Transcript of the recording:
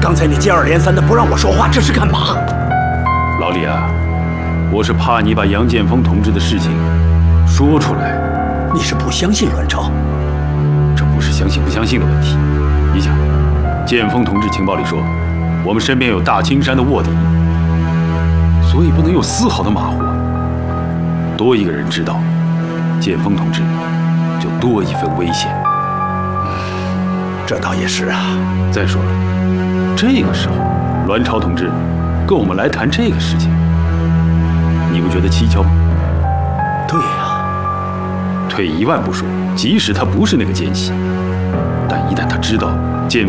刚才你接二连三的不让我说话，这是干嘛？ 老李啊，我是怕你把杨建锋同志的事情说出来。 你是不相信阮超？ 这不是相信不相信的问题。你想，建锋同志情报里说，我们身边有大青山的卧底，所以不能有丝毫的马虎。多一个人知道，建锋同志就多一份危险。 这倒也是啊。 再说了，这个时候，栾超同志跟我们来谈这个事情，你不觉得蹊跷吗？ 对呀。 退一万步说，即使他不是那个奸细，但一旦他知道